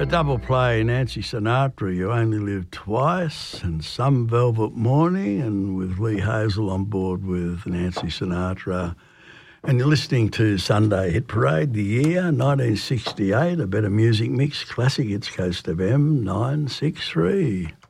double play, Nancy Sinatra, You Only Live Twice, and Some Velvet Morning, and with Lee Hazel on board with Nancy Sinatra. And you're listening to Sunday Hit Parade, the year 1968, a better music mix, classic hits Coast FM 963.